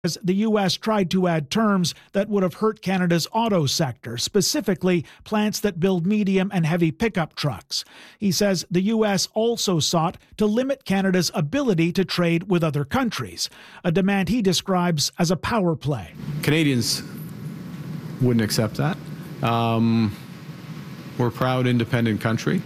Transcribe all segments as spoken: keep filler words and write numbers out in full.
The U S tried to add terms that would have hurt Canada's auto sector, specifically plants that build medium and heavy pickup trucks. He says the U S also sought to limit Canada's ability to trade with other countries, a demand he describes as a power play. Canadians wouldn't accept that. Um, we're a proud, independent country.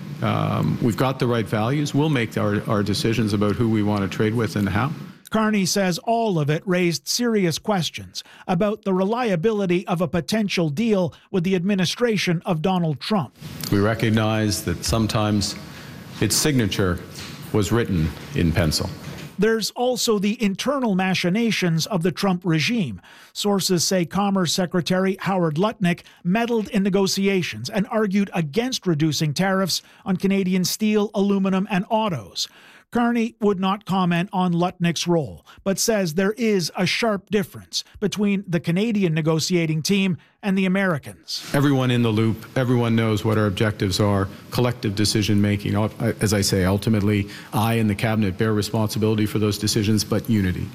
Um, we've got the right values. We'll make our, our decisions about who we want to trade with and how. Carney says all of it raised serious questions about the reliability of a potential deal with the administration of Donald Trump. We recognize that sometimes its signature was written in pencil. There's also the internal machinations of the Trump regime. Sources say Commerce Secretary Howard Lutnick meddled in negotiations and argued against reducing tariffs on Canadian steel, aluminum, and autos. Carney would not comment on Lutnick's role, but says there is a sharp difference between the Canadian negotiating team and the Americans. Everyone in the loop, everyone knows what our objectives are, collective decision making. As I say, ultimately, I and the Cabinet bear responsibility for those decisions, but unity.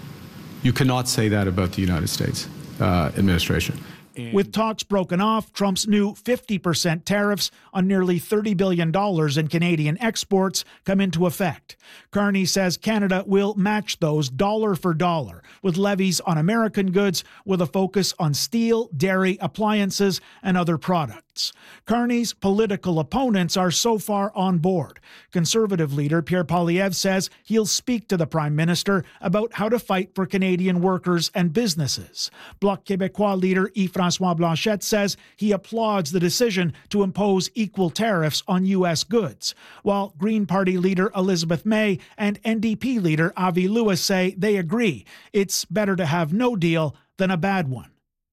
You cannot say that about the United States uh, administration. With talks broken off, Trump's new fifty percent tariffs on nearly thirty billion dollars in Canadian exports come into effect. Carney says Canada will match those dollar for dollar with levies on American goods with a focus on steel, dairy, appliances, and other products. Carney's political opponents are so far on board. Conservative leader Pierre Poilievre says he'll speak to the Prime Minister about how to fight for Canadian workers and businesses. Bloc Québécois leader Yves-François Blanchet says he applauds the decision to impose equal tariffs on U S goods, while Green Party leader Elizabeth May and N D P leader Avi Lewis say they agree it's better to have no deal than a bad one.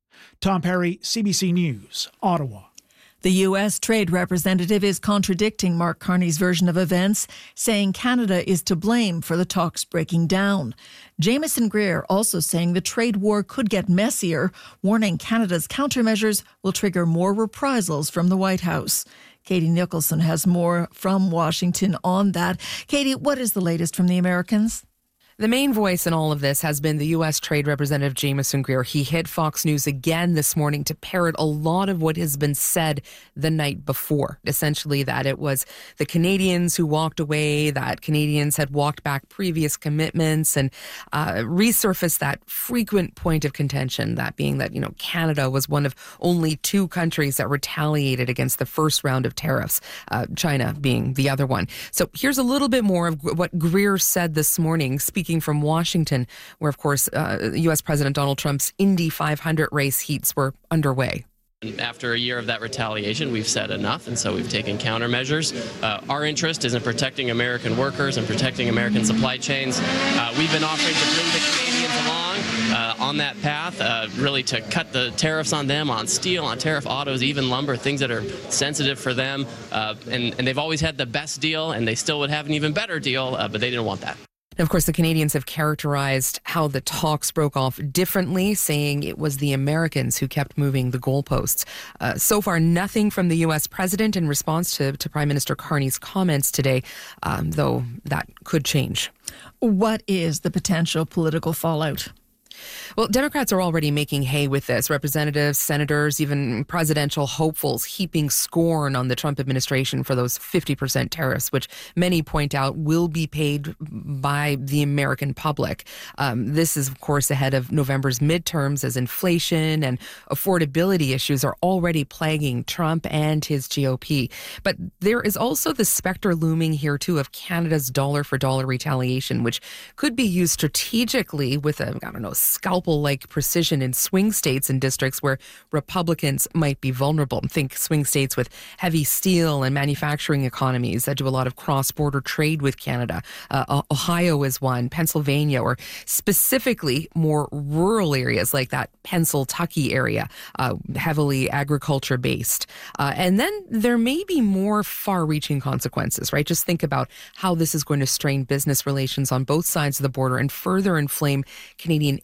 Tom Perry, C B C News, Ottawa. The U S trade representative is contradicting Mark Carney's version of events, saying Canada is to blame for the talks breaking down. Jameson Greer also saying the trade war could get messier, warning Canada's countermeasures will trigger more reprisals from the White House. Katie Nicholson has more from Washington on that. Katie, what is the latest from the Americans? The main voice in all of this has been the U S Trade Representative Jameson Greer. He hit Fox News again this morning to parrot a lot of what has been said the night before. Essentially that it was the Canadians who walked away, that Canadians had walked back previous commitments, and uh, resurfaced that frequent point of contention, that being that, you know, Canada was one of only two countries that retaliated against the first round of tariffs, uh, China being the other one. So here's a little bit more of what Greer said this morning, speaking from Washington, where, of course, uh, U S President Donald Trump's Indy five hundred race heats were underway. After a year of that retaliation, we've said enough, and so we've taken countermeasures. Uh, our interest is in protecting American workers and protecting American supply chains. Uh, we've been offering to bring the Canadians along uh, on that path, uh, really to cut the tariffs on them, on steel, on tariff autos, even lumber, things that are sensitive for them. Uh, and, and they've always had the best deal, and they still would have an even better deal, uh, but they didn't want that. Of course, the Canadians have characterized how the talks broke off differently, saying it was the Americans who kept moving the goalposts. Uh, so far, nothing from the U S president in response to, to Prime Minister Carney's comments today, um, though that could change. What is the potential political fallout? Well, Democrats are already making hay with this. Representatives, senators, even presidential hopefuls heaping scorn on the Trump administration for those fifty percent tariffs, which many point out will be paid by the American public. Um, this is, of course, ahead of November's midterms, as inflation and affordability issues are already plaguing Trump and his G O P. But there is also the specter looming here, too, of Canada's dollar-for-dollar retaliation, which could be used strategically with a, I don't know, scalpel-like precision in swing states and districts where Republicans might be vulnerable. Think swing states with heavy steel and manufacturing economies that do a lot of cross-border trade with Canada. Uh, Ohio is one, Pennsylvania, or specifically more rural areas like that Pennsyltucky area, uh, heavily agriculture-based. Uh, and then there may be more far-reaching consequences, right? Just think about how this is going to strain business relations on both sides of the border and further inflame Canadian anger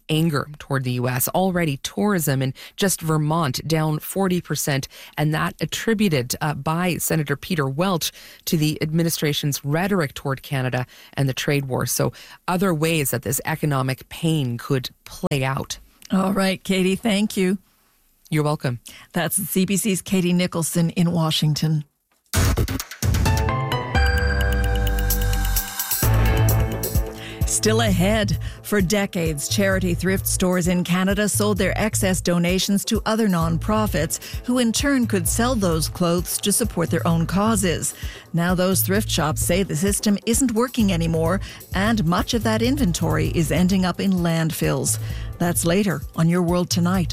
toward the U S. Already tourism in just Vermont down forty percent, and that attributed uh, by Senator Peter Welch to the administration's rhetoric toward Canada and the trade war. So other ways that this economic pain could play out. All right, Katie, thank you. You're welcome. That's C B C's Katie Nicholson in Washington. Still ahead. For decades, charity thrift stores in Canada sold their excess donations to other nonprofits, who in turn could sell those clothes to support their own causes. Now those thrift shops say the system isn't working anymore, and much of that inventory is ending up in landfills. That's later on Your World Tonight.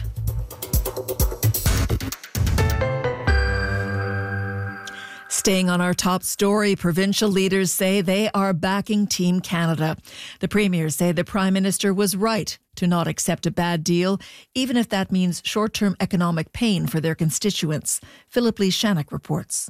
Staying on our top story, provincial leaders say they are backing Team Canada. The premiers say the Prime Minister was right to not accept a bad deal, even if that means short-term economic pain for their constituents. Philip Lee Shannock reports.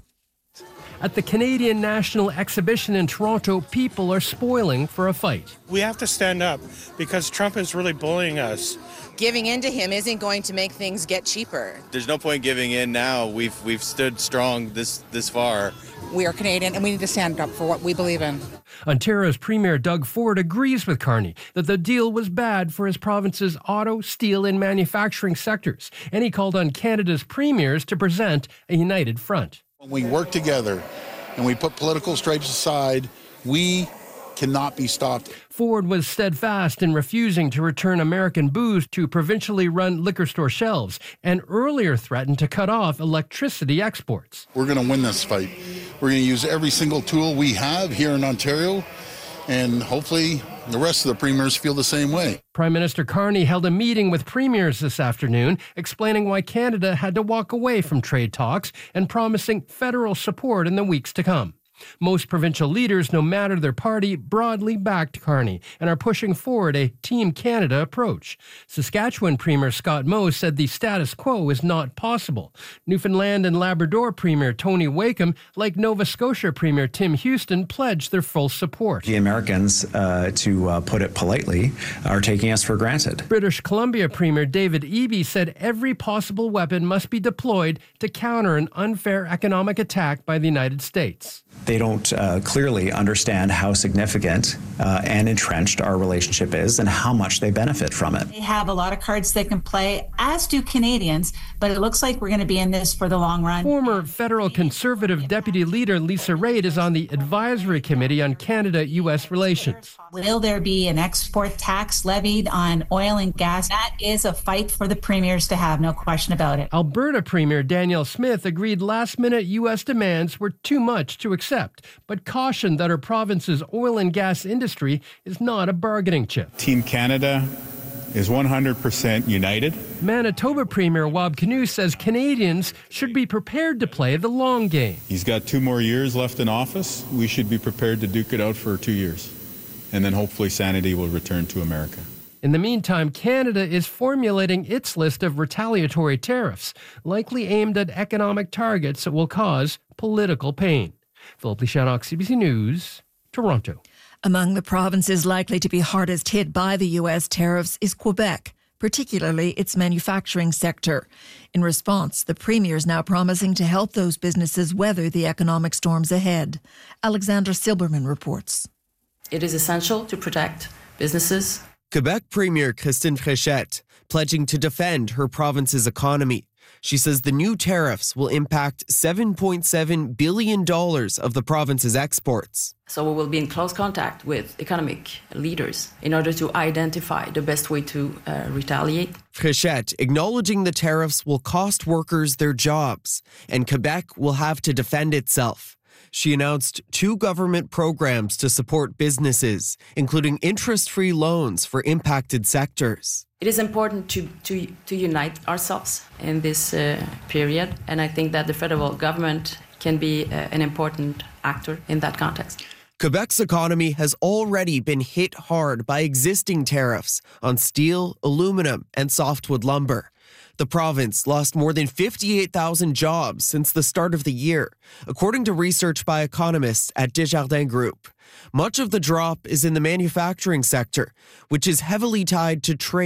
At the Canadian National Exhibition in Toronto, people are spoiling for a fight. We have to stand up because Trump is really bullying us. Giving in to him isn't going to make things get cheaper. There's no point giving in now. We've we've stood strong this this far. We are Canadian and we need to stand up for what we believe in. Ontario's Premier Doug Ford agrees with Carney that the deal was bad for his province's auto, steel and manufacturing sectors, and he called on Canada's premiers to present a united front. When we work together and we put political stripes aside, we cannot be stopped. Ford was steadfast in refusing to return American booze to provincially run liquor store shelves and earlier threatened to cut off electricity exports. We're going to win this fight. We're going to use every single tool we have here in Ontario, and hopefully the rest of the premiers feel the same way. Prime Minister Carney held a meeting with premiers this afternoon, explaining why Canada had to walk away from trade talks and promising federal support in the weeks to come. Most provincial leaders, no matter their party, broadly backed Carney and are pushing forward a Team Canada approach. Saskatchewan Premier Scott Moe said the status quo is not possible. Newfoundland and Labrador Premier Tony Wakeham, like Nova Scotia Premier Tim Houston, pledged their full support. The Americans, uh, to uh, put it politely, are taking us for granted. British Columbia Premier David Eby said every possible weapon must be deployed to counter an unfair economic attack by the United States. They don't uh, clearly understand how significant uh, and entrenched our relationship is and how much they benefit from it. They have a lot of cards they can play, as do Canadians, but it looks like we're going to be in this for the long run. Former federal Conservative Deputy Leader Lisa Raitt is on the Advisory Committee on Canada-U S relations. Will there be an export tax levied on oil and gas? That is a fight for the premiers to have, no question about it. Alberta Premier Danielle Smith agreed last-minute U S demands were too much to accept, but cautioned that her province's oil and gas industry is not a bargaining chip. Team Canada is one hundred percent united. Manitoba Premier Wab Kinew says Canadians should be prepared to play the long game. He's got two more years left in office. We should be prepared to duke it out for two years. And then hopefully sanity will return to America. In the meantime, Canada is formulating its list of retaliatory tariffs, likely aimed at economic targets that will cause political pain. Philip Lee Shannock, C B C News, Toronto. Among the provinces likely to be hardest hit by the U S tariffs is Quebec, particularly its manufacturing sector. In response, the Premier is now promising to help those businesses weather the economic storms ahead. Alexandra Silberman reports. It is essential to protect businesses. Quebec Premier Christine Fréchette pledging to defend her province's economy. She says the new tariffs will impact seven point seven billion dollars of the province's exports. So we will be in close contact with economic leaders in order to identify the best way to uh, retaliate. Fréchette acknowledging the tariffs will cost workers their jobs, and Quebec will have to defend itself. She announced two government programs to support businesses, including interest-free loans for impacted sectors. It is important to, to, to unite ourselves in this uh, period, and I think that the federal government can be uh, an important actor in that context. Quebec's economy has already been hit hard by existing tariffs on steel, aluminum, and softwood lumber. The province lost more than fifty-eight thousand jobs since the start of the year, according to research by economists at Desjardins Group. Much of the drop is in the manufacturing sector, which is heavily tied to trade.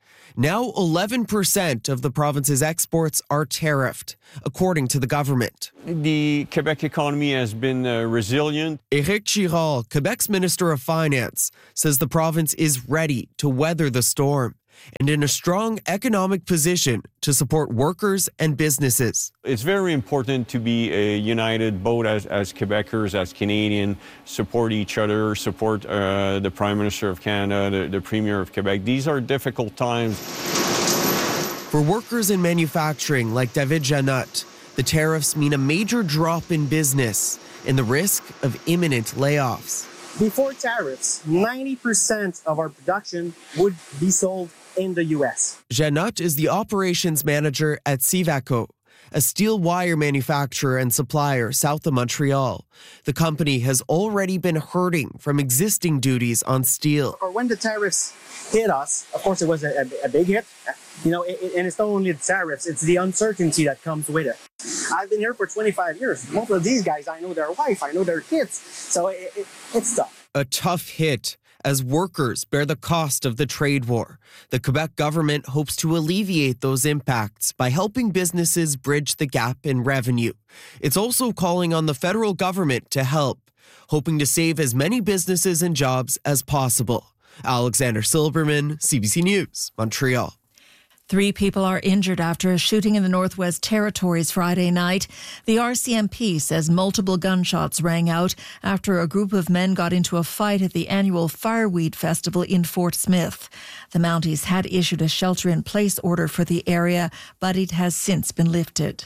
Now eleven percent of the province's exports are tariffed, according to the government. The Quebec economy has been uh, resilient. Éric Girard, Quebec's Minister of Finance, says the province is ready to weather the storm and in a strong economic position to support workers and businesses. It's very important to be a united, both as, as Quebecers, as Canadians, support each other, support uh, the Prime Minister of Canada, the, the Premier of Quebec. These are difficult times. For workers in manufacturing like David Janot, the tariffs mean a major drop in business and the risk of imminent layoffs. Before tariffs, ninety percent of our production would be sold in the U S. Janot is the operations manager at Civaco, a steel wire manufacturer and supplier south of Montreal. The company has already been hurting from existing duties on steel. Or when the tariffs hit us, of course it was a, a, a big hit, you know, it, and it's not only the tariffs, it's the uncertainty that comes with it. I've been here for twenty-five years. Most of these guys, I know their wife, I know their kids, so it, it, it's tough. A tough hit as workers bear the cost of the trade war. The Quebec government hopes to alleviate those impacts by helping businesses bridge the gap in revenue. It's also calling on the federal government to help, hoping to save as many businesses and jobs as possible. Alexander Silberman, C B C News, Montreal. Three people are injured after a shooting in the Northwest Territories Friday night. The R C M P says multiple gunshots rang out after a group of men got into a fight at the annual Fireweed Festival in Fort Smith. The Mounties had issued a shelter-in-place order for the area, but it has since been lifted.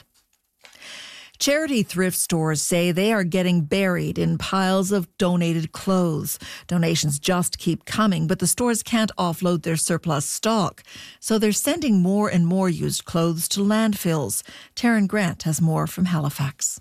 Charity thrift stores say they are getting buried in piles of donated clothes. Donations just keep coming, but the stores can't offload their surplus stock. So they're sending more and more used clothes to landfills. Taryn Grant has more from Halifax.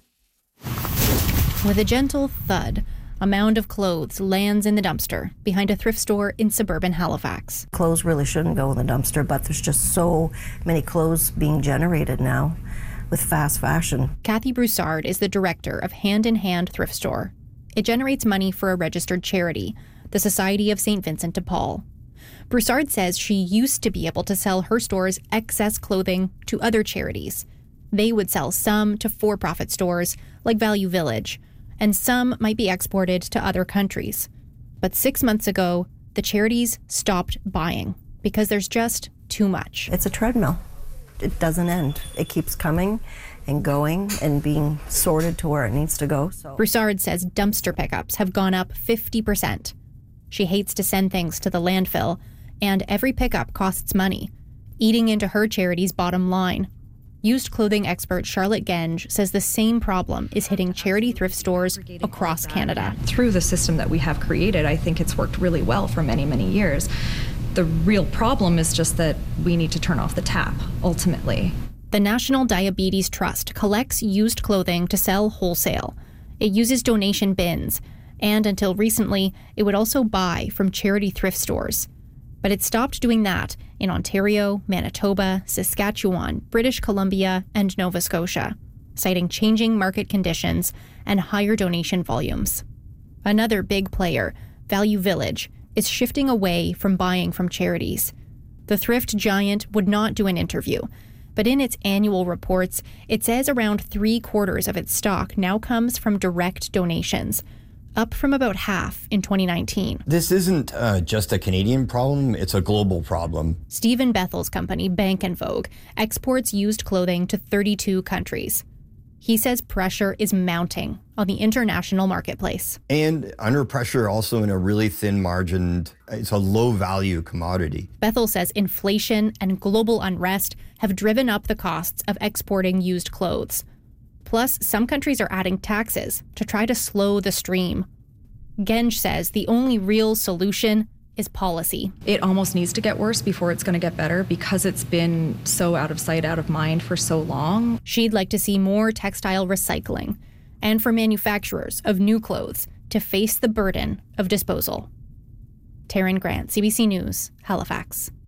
With a gentle thud, a mound of clothes lands in the dumpster behind a thrift store in suburban Halifax. Clothes really shouldn't go in the dumpster, but there's just so many clothes being generated now with fast fashion. Kathy Broussard is the director of Hand in Hand Thrift Store. It generates money for a registered charity, the Society of Saint Vincent de Paul. Broussard says she used to be able to sell her store's excess clothing to other charities. They would sell some to for-profit stores like Value Village, and some might be exported to other countries. But six months ago, the charities stopped buying because there's just too much. It's a treadmill. It doesn't end. It keeps coming and going and being sorted to where it needs to go. So. Broussard says dumpster pickups have gone up fifty percent. She hates to send things to the landfill, and every pickup costs money, eating into her charity's bottom line. Used clothing expert Charlotte Genge says the same problem is hitting charity thrift stores across Canada. Through the system that we have created, I think it's worked really well for many, many years. The real problem is just that we need to turn off the tap, ultimately. The National Diabetes Trust collects used clothing to sell wholesale. It uses donation bins, and until recently, it would also buy from charity thrift stores. But it stopped doing that in Ontario, Manitoba, Saskatchewan, British Columbia, and Nova Scotia, citing changing market conditions and higher donation volumes. Another big player, Value Village, is shifting away from buying from charities. The thrift giant would not do an interview, but in its annual reports, it says around three quarters of its stock now comes from direct donations, up from about half in twenty nineteen. This isn't uh, just a Canadian problem, it's a global problem. Stephen Bethel's company, Bank and Vogue, exports used clothing to thirty-two countries. He says pressure is mounting on the international marketplace. And under pressure also in a really thin margined, it's a low value commodity. Bethel says inflation and global unrest have driven up the costs of exporting used clothes. Plus, some countries are adding taxes to try to slow the stream. Genge says the only real solution is policy. It almost needs to get worse before it's going to get better because it's been so out of sight, out of mind for so long. She'd like to see more textile recycling and for manufacturers of new clothes to face the burden of disposal. Taryn Grant, C B C News, Halifax.